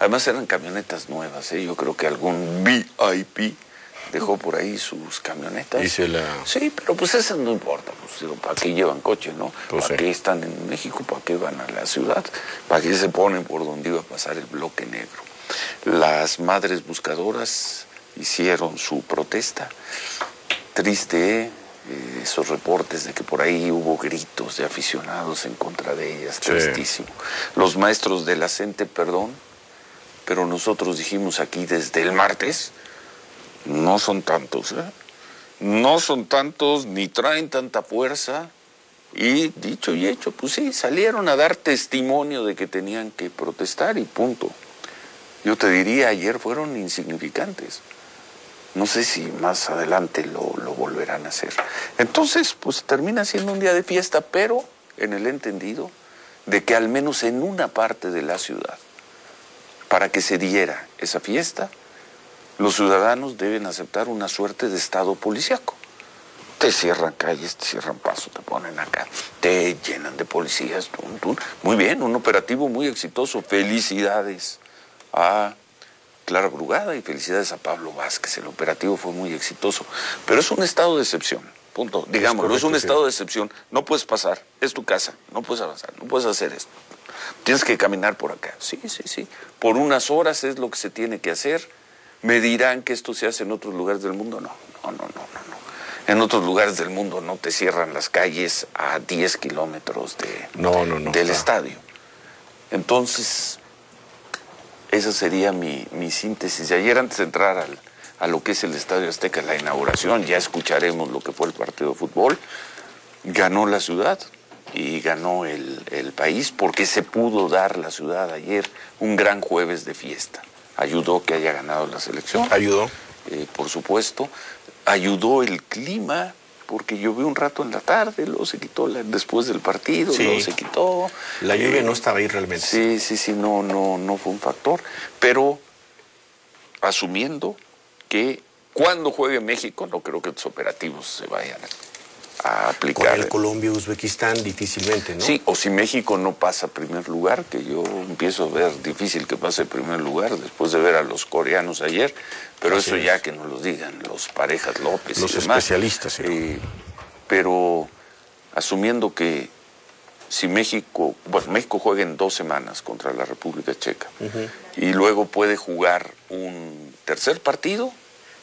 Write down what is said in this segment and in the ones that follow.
Además eran camionetas nuevas, ¿eh? Yo creo que algún VIP dejó por ahí sus camionetas. Sí, pero pues eso no importa. Pues digo, ¿para qué llevan coche, no? Pues ¿Para qué están en México? ¿Para qué van a la ciudad? ¿Para qué se ponen por donde iba a pasar el bloque negro? Las madres buscadoras hicieron su protesta. Triste, esos reportes de que por ahí hubo gritos de aficionados en contra de ellas. Sí. Tristísimo. Los maestros de la CENTE, perdón, pero nosotros dijimos aquí desde el martes, no son tantos, ¿eh? No son tantos, ni traen tanta fuerza. Y dicho y hecho, pues sí, salieron a dar testimonio de que tenían que protestar y punto. Yo te diría, ayer fueron insignificantes. No sé si más adelante lo volverán a hacer. Entonces, pues termina siendo un día de fiesta, pero en el entendido de que al menos en una parte de la ciudad, para que se diera esa fiesta, los ciudadanos deben aceptar una suerte de estado policíaco. Te cierran calles, te cierran paso, te ponen acá, te llenan de policías. Muy bien, un operativo muy exitoso. Felicidades a Clara Brugada y felicidades a Pablo Vázquez. El operativo fue muy exitoso, pero es un estado de excepción, punto. Digámoslo, es un estado de excepción. No puedes pasar, es tu casa, no puedes avanzar, no puedes hacer esto. Tienes que caminar por acá. Sí. Por unas horas es lo que se tiene que hacer. ¿Me dirán que esto se hace en otros lugares del mundo? No. En otros lugares del mundo no te cierran las calles a 10 kilómetros del estadio. Entonces, esa sería mi síntesis de ayer. Antes de entrar a lo que es el Estadio Azteca, la inauguración, ya escucharemos lo que fue el partido de fútbol. Ganó la ciudad y ganó el país porque se pudo dar la ciudad ayer un gran jueves de fiesta. Ayudó que haya ganado la selección. Ayudó. Por supuesto. Ayudó el clima, porque llovió un rato en la tarde, luego se quitó después del partido, sí. Luego se quitó. La lluvia no estaba ahí realmente. Sí, no fue un factor. Pero asumiendo que cuando juegue México, no creo que los operativos se vayan a aplicar. Con el Colombia-Uzbekistán difícilmente, ¿no? Sí, o si México no pasa primer lugar, que yo empiezo a ver difícil que pase primer lugar después de ver a los coreanos ayer, pero eso ya que nos lo digan los Parejas López los y demás. Especialistas. Sí. Pero asumiendo que si México juega en 2 semanas contra la República Checa y luego puede jugar un tercer partido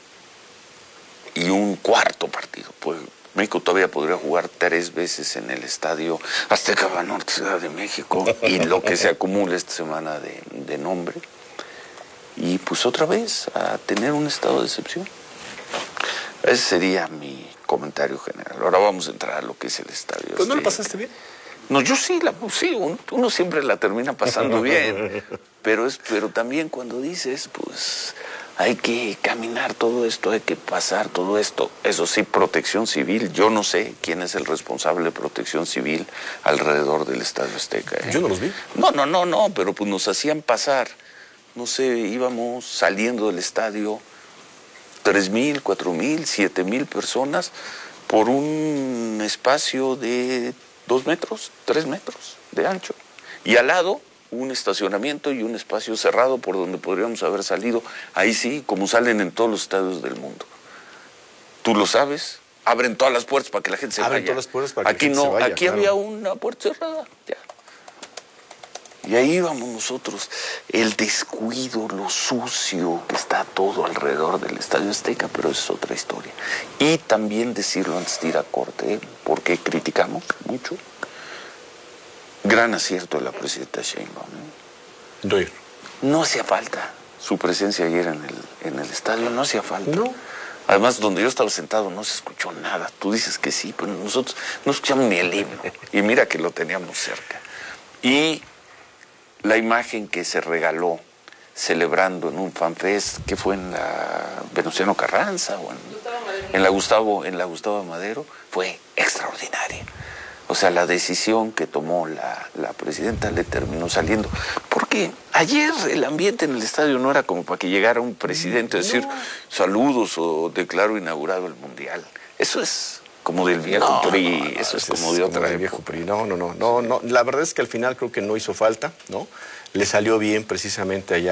y un cuarto partido, pues México todavía podría jugar 3 veces en el Estadio Azteca Banorte, Ciudad de México, y lo que se acumula esta semana de nombre. Y pues otra vez a tener un estado de excepción. Ese sería mi comentario general. Ahora vamos a entrar a lo que es el estadio. ¿Pues no lo pasaste bien? No, yo sí, uno siempre la termina pasando bien, pero también cuando dices, pues hay que caminar todo esto, hay que pasar todo esto. Eso sí, Protección Civil, yo no sé quién es el responsable de Protección Civil alrededor del Estadio Azteca. Yo no los vi. No, pero pues nos hacían pasar, no sé, íbamos saliendo del estadio 3,000, 4,000, 7,000 personas por un espacio de 2 metros, 3 metros de ancho. Y al lado, un estacionamiento y un espacio cerrado por donde podríamos haber salido. Ahí sí, como salen en todos los estadios del mundo. Tú lo sabes, abren todas las puertas para que la gente se vaya. Abren todas las puertas para que la gente se vaya. Aquí había una puerta cerrada, ya. Y ahí íbamos nosotros. El descuido, lo sucio que está todo alrededor del Estadio Azteca, pero eso es otra historia. Y también decirlo antes de ir a corte, porque criticamos mucho. Gran acierto de la presidenta Sheinbaum. No hacía falta su presencia ayer en el estadio, no hacía falta. No. Además, donde yo estaba sentado no se escuchó nada. Tú dices que sí, pero nosotros no escuchamos ni el himno. Y mira que lo teníamos cerca. Y la imagen que se regaló celebrando en un fanfest, que fue en la Venustiano Carranza o en la Gustavo Amadero, fue extraordinaria. O sea, la decisión que tomó la presidenta le terminó saliendo. Porque ayer el ambiente en el estadio no era como para que llegara un presidente a decir saludos o declaro inaugurado el Mundial. Eso es como del viejo PRI, eso es como de otra viejo PRI. No. La verdad es que al final creo que no hizo falta, ¿no? Le salió bien precisamente allá